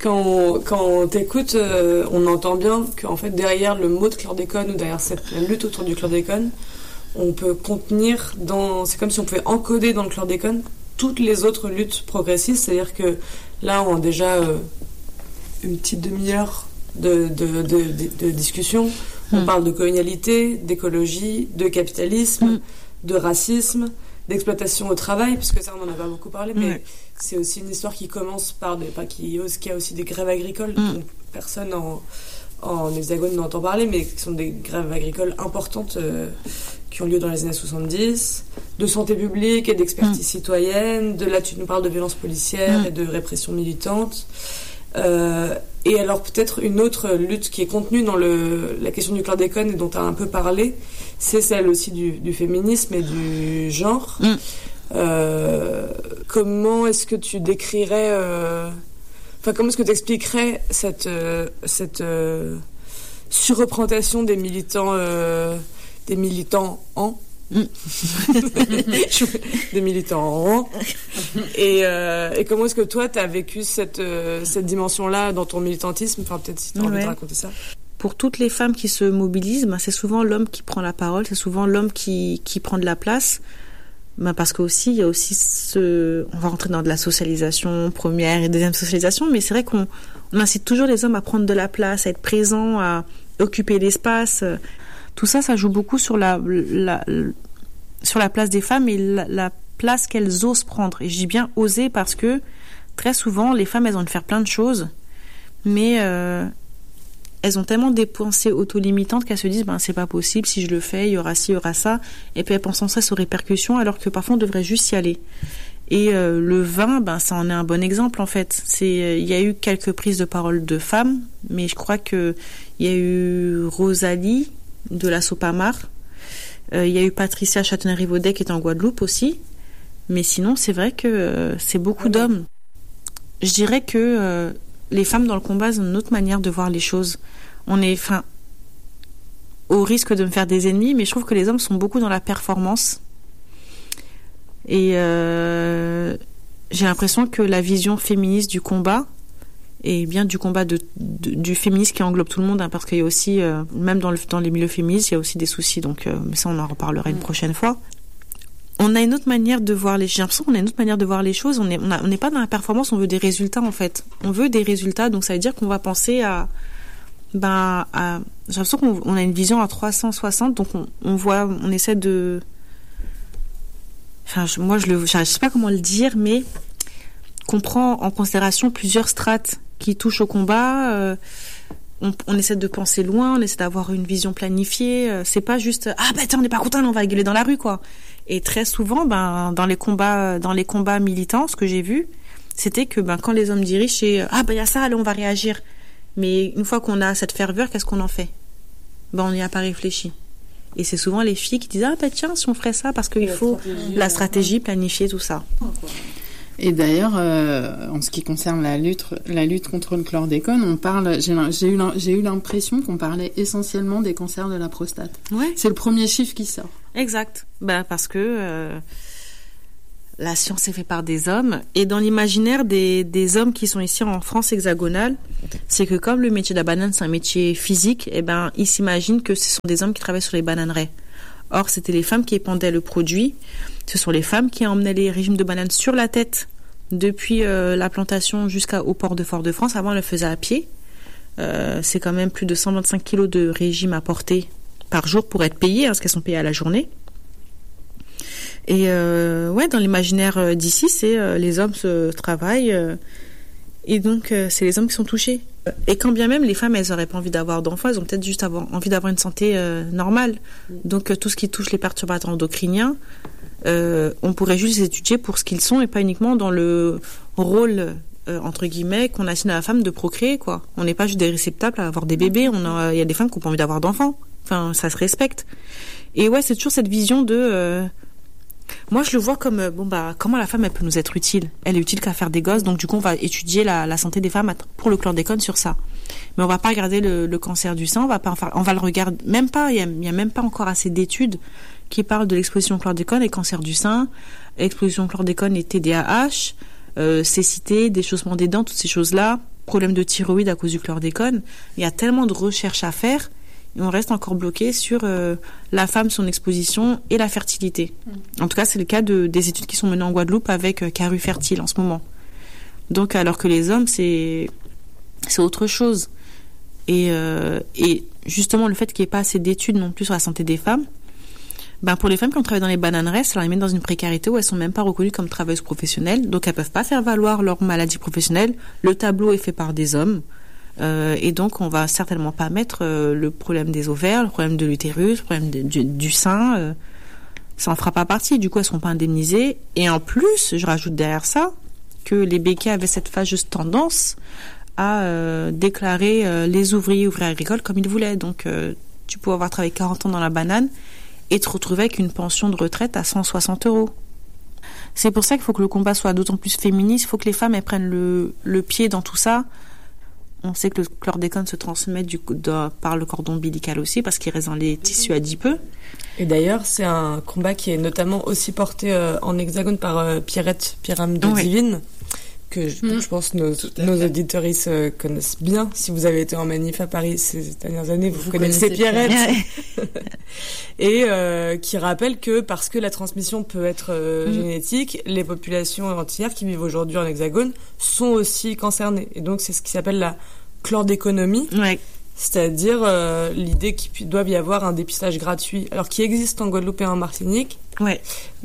Quand on t'écoute, on entend bien qu'en fait, derrière le mot de chlordécone ou derrière la lutte autour du chlordécone, on peut contenir c'est comme si on pouvait encoder dans le chlordécone toutes les autres luttes progressistes. C'est-à-dire que là, on a déjà une petite demi-heure de discussion. On parle de colonialité, d'écologie, de capitalisme, de racisme, d'exploitation au travail, parce que ça, on en a pas beaucoup parlé, mais c'est aussi une histoire qui commence par qui a aussi des grèves agricoles dont personne en Hexagone n'entend parler, mais qui sont des grèves agricoles importantes qui ont lieu dans les années 70, de santé publique et d'expertise citoyenne, là tu nous parles de violences policières et de répression militante. Et alors peut-être une autre lutte qui est contenue dans la question du chlordécone et dont tu as un peu parlé, c'est celle aussi du féminisme et du genre. Comment est-ce que tu décrirais, comment est-ce que tu expliquerais cette surreprésentation des militants des militants et comment est-ce que toi t'as vécu cette dimension-là dans ton militantisme, peut-être si t'as envie de raconter ça. Pour toutes les femmes qui se mobilisent, c'est souvent l'homme qui prend la parole, c'est souvent l'homme qui prend de la place, parce que aussi il y a aussi on va rentrer dans de la socialisation, première et deuxième socialisation, mais c'est vrai qu'on incite toujours les hommes à prendre de la place, à être présents, à occuper l'espace. Tout ça, ça joue beaucoup sur la place des femmes et la place qu'elles osent prendre. Et je dis bien oser parce que très souvent, les femmes, elles ont envie de faire plein de choses, mais elles ont tellement des pensées auto-limitantes qu'elles se disent c'est pas possible, si je le fais, il y aura ci, il y aura ça. Et puis elles pensent sans cesse aux répercussions, alors que parfois on devrait juste y aller. Et le vin, ça en est un bon exemple en fait. Il y a eu quelques prises de parole de femmes, mais je crois que il y a eu Rosalie de la Sopamar. Il y a eu Patricia Châtenay-Rivaudet qui est en Guadeloupe aussi. Mais sinon, c'est vrai que c'est beaucoup d'hommes. Je dirais que les femmes dans le combat ont une autre manière de voir les choses. On est, au risque de me faire des ennemis, mais je trouve que les hommes sont beaucoup dans la performance. Et j'ai l'impression que la vision féministe du combat, et bien du combat du féminisme qui englobe tout le monde, parce qu'il y a aussi, même dans les milieux féministes, il y a aussi des soucis, donc mais ça on en reparlera une prochaine fois. On a une autre manière de voir les choses. J'ai l'impression qu'on a une autre manière de voir les choses. On n'est pas dans la performance, on veut des résultats en fait. On veut des résultats, donc ça veut dire qu'on va penser j'ai l'impression qu'on a une vision à 360, donc on essaie de... je sais pas comment le dire, mais qu'on prend en considération plusieurs strates qui touchent au combat. On essaie de penser loin, on essaie d'avoir une vision planifiée. C'est pas juste on n'est pas content, on va gueuler dans la rue quoi. Et très souvent, dans les combats militants, ce que j'ai vu, c'était que quand les hommes dirigent, c'est y a ça, allez on va réagir. Mais une fois qu'on a cette ferveur, qu'est-ce qu'on en fait ? On n'y a pas réfléchi. Et c'est souvent les filles qui disent tiens, si on ferait ça, parce qu'il faut la stratégie, planifier tout ça. Et d'ailleurs, en ce qui concerne la lutte contre le chlordécone, on parle. J'ai eu l'impression qu'on parlait essentiellement des cancers de la prostate. Ouais. C'est le premier chiffre qui sort. Exact. Parce que la science est faite par des hommes, et dans l'imaginaire des hommes qui sont ici en France hexagonale, c'est que comme le métier de la banane c'est un métier physique, ils s'imaginent que ce sont des hommes qui travaillent sur les bananeraies. Or, c'était les femmes qui épandaient le produit. Ce sont les femmes qui emmenaient les régimes de bananes sur la tête depuis la plantation jusqu'au port de Fort-de-France. Avant, elles le faisaient à pied. C'est quand même plus de 125 kilos de régime à porter par jour pour être payées, parce qu'elles sont payées à la journée. Et dans l'imaginaire d'ici, c'est les hommes se travaillent et donc c'est les hommes qui sont touchés. Et quand bien même les femmes, elles n'auraient pas envie d'avoir d'enfants, elles ont peut-être juste envie d'avoir une santé normale. Donc tout ce qui touche les perturbateurs endocriniens, on pourrait juste les étudier pour ce qu'ils sont et pas uniquement dans le rôle entre guillemets qu'on assigne à la femme de procréer quoi. On n'est pas juste des réceptacles à avoir des bébés. Il y a des femmes qui n'ont pas envie d'avoir d'enfants. Enfin, ça se respecte. Et c'est toujours cette vision de moi, je le vois comme comment la femme elle peut nous être utile. Elle est utile qu'à faire des gosses, donc du coup on va étudier la santé des femmes pour le chlordécone sur ça. Mais on va pas regarder le cancer du sein, on va le regarder même pas. Il y a même pas encore assez d'études qui parlent de l'exposition au chlordécone et cancer du sein, exposition au chlordécone et TDAH, cécité, déchaussement des dents, toutes ces choses-là. problème de thyroïde à cause du chlordécone. Il y a tellement de recherches à faire et on reste encore bloqué sur la femme, son exposition et la fertilité. En tout cas, c'est le cas des études qui sont menées en Guadeloupe avec Caru Fertile en ce moment. Donc, alors que les hommes, c'est autre chose. Et justement, le fait qu'il n'y ait pas assez d'études non plus sur la santé des femmes, pour les femmes qui ont travaillé dans les bananerais, ça les met dans une précarité où elles sont même pas reconnues comme travailleuses professionnelles. Donc, elles peuvent pas faire valoir leur maladie professionnelle. Le tableau est fait par des hommes. Et donc, on va certainement pas mettre le problème des ovaires, le problème de l'utérus, le problème du sein. Ça en fera pas partie. Du coup, elles seront pas indemnisées. Et en plus, je rajoute derrière ça que les béquets avaient cette fâcheuse tendance à déclarer les ouvriers agricoles comme ils voulaient. Donc, tu peux avoir travaillé 40 ans dans la banane et te retrouver avec une pension de retraite à 160 €. C'est pour ça qu'il faut que le combat soit d'autant plus féministe. Il faut que les femmes elles prennent le pied dans tout ça. On sait que le chlordécone se transmet par le cordon ombilical aussi, parce qu'il reste dans les tissus adipeux. Et d'ailleurs, c'est un combat qui est notamment aussi porté en Hexagone par Pierrette Pyram de Divine, que je pense nos auditeuristes connaissent bien. Si vous avez été en manif à Paris ces dernières années, vous connaissez Pierrette. Et qui rappelle que parce que la transmission peut être génétique, les populations entières qui vivent aujourd'hui en Hexagone sont aussi concernées. Et donc, c'est ce qui s'appelle la chlordéconomie. Ouais. C'est-à-dire l'idée qu'il doit y avoir un dépistage gratuit, alors qui existe en Guadeloupe et en Martinique. Ouais.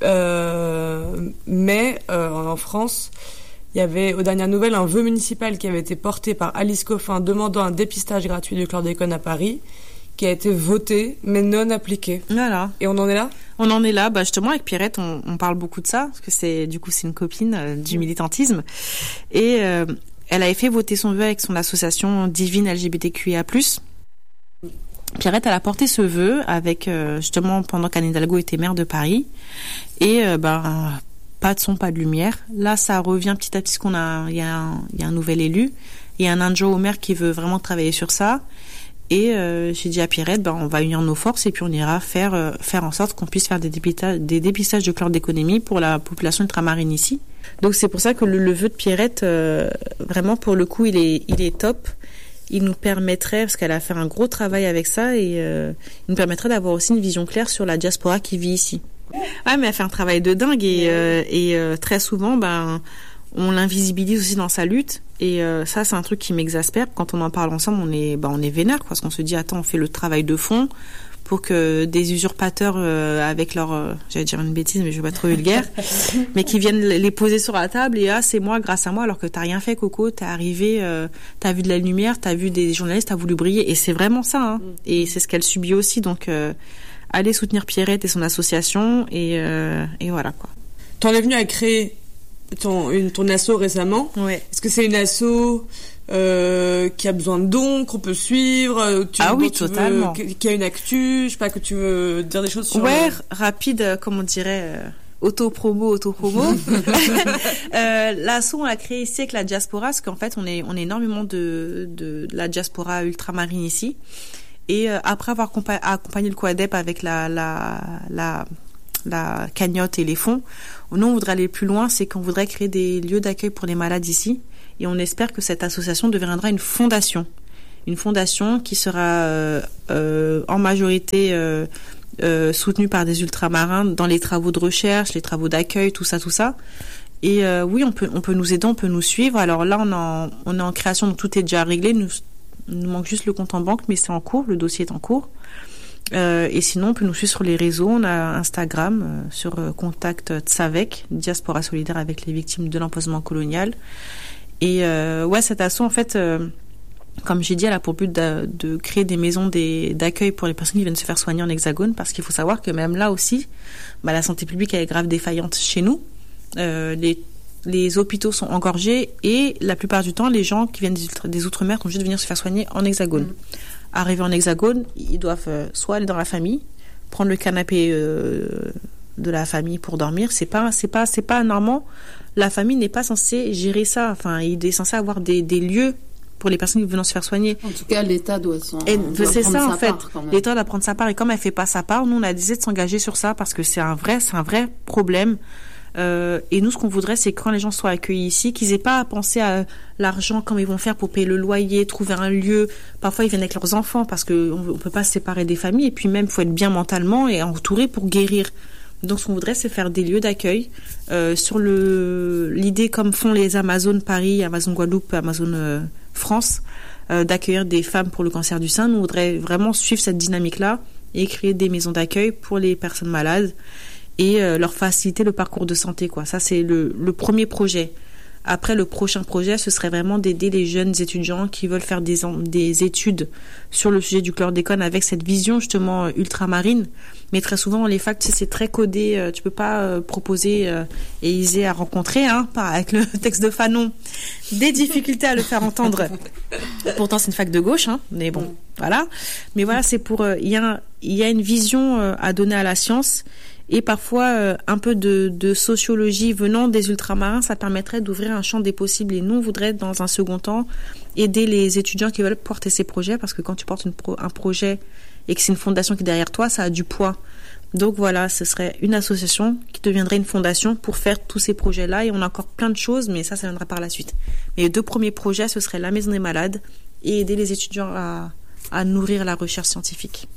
Mais en France, il y avait aux dernières nouvelles un vœu municipal qui avait été porté par Alice Coffin demandant un dépistage gratuit du chlordécone à Paris, qui a été voté mais non appliqué. Voilà. Et on en est là ? On en est là. Justement, avec Pierrette, on parle beaucoup de ça, parce que c'est une copine du militantisme. Et elle avait fait voter son vœu avec son association Divine LGBTQIA+. Pierrette, elle a porté ce vœu avec, justement, pendant qu'Anne Hidalgo était maire de Paris. Et, pas de son, pas de lumière. Là, ça revient petit à petit, il y a un nouvel élu. Il y a un adjoint au maire qui veut vraiment travailler sur ça. Et j'ai dit à Pierrette, on va unir nos forces et puis on ira faire en sorte qu'on puisse faire des dépistages de chlordéconomie pour la population ultramarine ici. Donc c'est pour ça que le vœu de Pierrette, vraiment pour le coup, il est top. Il nous permettrait, parce qu'elle a fait un gros travail avec ça, et il nous permettrait d'avoir aussi une vision claire sur la diaspora qui vit ici. Ouais, mais elle fait un travail de dingue et très souvent, on l'invisibilise aussi dans sa lutte. Et ça, c'est un truc qui m'exaspère. Quand on en parle ensemble, on est vénère, quoi, parce qu'on se dit, attends, on fait le travail de fond pour que des usurpateurs avec leur, j'allais dire une bêtise, mais je vais pas trop vulgaire, mais qui viennent les poser sur la table et c'est moi, grâce à moi, alors que t'as rien fait, Coco, t'es arrivé, t'as vu de la lumière, t'as vu des journalistes, t'as voulu briller, et c'est vraiment ça, hein. Et c'est ce qu'elle subit aussi, donc allez soutenir Pierrette et son association, et voilà, quoi. T'en es venu à créer ton asso récemment. Ouais. Est-ce que c'est une asso qui a besoin de dons, qu'on peut suivre, oui, totalement. Qui a une actu, je sais pas, que tu veux dire des choses sur... Ouais, rapide, comme on dirait, auto-promo. L'asso, on l'a créé ici avec la diaspora, parce qu'en fait, on est énormément de la diaspora ultramarine ici. Et après avoir accompagné le COADEP avec la cagnotte et les fonds, nous, on voudrait aller plus loin, c'est qu'on voudrait créer des lieux d'accueil pour les malades ici. Et on espère que cette association deviendra une fondation qui sera en majorité soutenue par des ultramarins dans les travaux de recherche, les travaux d'accueil, tout ça. Et oui, on peut nous aider, on peut nous suivre. Alors là, on est en création, donc tout est déjà réglé. Nous manque juste le compte en banque, mais c'est en cours, le dossier est en cours. Et sinon, on peut nous suivre sur les réseaux. On a Instagram sur Contact Tsavec, Diaspora solidaire avec les victimes de l'empoisonnement colonial. Et cette asso, en fait, comme j'ai dit, elle a pour but de créer des maisons d'accueil pour les personnes qui viennent se faire soigner en Hexagone, parce qu'il faut savoir que même là aussi, la santé publique elle est grave défaillante chez nous. Les hôpitaux sont engorgés et la plupart du temps, les gens qui viennent des Outre-mer ont juste venir se faire soigner en Hexagone. Arrivés en Hexagone, ils doivent soit aller dans la famille, prendre le canapé de la famille pour dormir. C'est pas normalement. La famille n'est pas censée gérer ça. Enfin, il est censé avoir des lieux pour les personnes qui viennent se faire soigner. En tout cas, l'État doit c'est ça, en fait. L'État doit prendre sa part. Et comme elle fait pas sa part, nous, on a décidé de s'engager sur ça parce que c'est un vrai problème. Et nous, ce qu'on voudrait, c'est que quand les gens soient accueillis ici, qu'ils aient pas à penser à l'argent, comment ils vont faire pour payer le loyer, trouver un lieu. Parfois, ils viennent avec leurs enfants parce que on peut pas se séparer des familles. Et puis même, faut être bien mentalement et entouré pour guérir. Donc, ce qu'on voudrait, c'est faire des lieux d'accueil sur l'idée, comme font les Amazones Paris, Amazon Guadeloupe, Amazon France, d'accueillir des femmes pour le cancer du sein. Nous, on voudrait vraiment suivre cette dynamique-là et créer des maisons d'accueil pour les personnes malades et leur faciliter le parcours de santé, quoi. Ça, c'est le premier projet. Après, le prochain projet, ce serait vraiment d'aider les jeunes étudiants qui veulent faire des études sur le sujet du chlordécone avec cette vision justement ultramarine. Mais très souvent, les facs, tu sais, c'est très codé. Tu peux pas proposer et Isée à rencontrer, avec le texte de Fanon, des difficultés à le faire entendre. Pourtant, c'est une fac de gauche, mais bon, voilà. Mais voilà, c'est pour... Il y a une vision à donner à la science. Et parfois, un peu de sociologie venant des ultramarins, ça permettrait d'ouvrir un champ des possibles. Et nous, on voudrait, dans un second temps, aider les étudiants qui veulent porter ces projets, parce que quand tu portes un projet et que c'est une fondation qui est derrière toi, ça a du poids. Donc voilà, ce serait une association qui deviendrait une fondation pour faire tous ces projets-là. Et on a encore plein de choses, mais ça viendra par la suite. Mais les 2 premiers projets, ce serait la Maison des Malades et aider les étudiants à nourrir la recherche scientifique.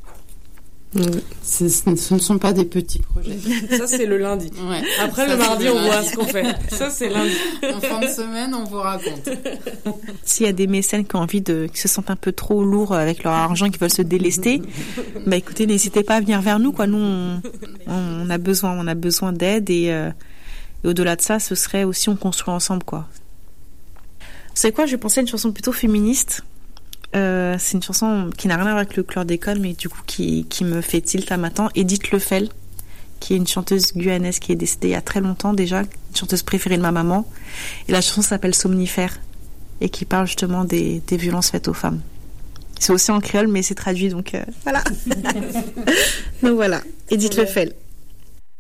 Ce ne sont pas des petits projets. Ça, c'est le lundi. Ouais. Après, ça, le mardi, on voit ce qu'on fait. Ça, c'est lundi. En fin de semaine, on vous raconte. S'il y a des mécènes qui ont envie qui se sentent un peu trop lourds avec leur argent, qui veulent se délester, écoutez, n'hésitez pas à venir vers nous, quoi. Nous, on a besoin d'aide et au-delà de ça, ce serait aussi on construit ensemble, quoi. Vous savez quoi, je pensais à une chanson plutôt féministe. C'est une chanson qui n'a rien à voir avec le chlordécone, mais du coup qui me fait tilt à matin. Edith Lefel, qui est une chanteuse guyanaise qui est décédée il y a très longtemps déjà, une chanteuse préférée de ma maman. Et la chanson s'appelle Somnifère et qui parle justement des violences faites aux femmes. C'est aussi en créole, mais c'est traduit, donc voilà. Donc voilà, Edith Lefel.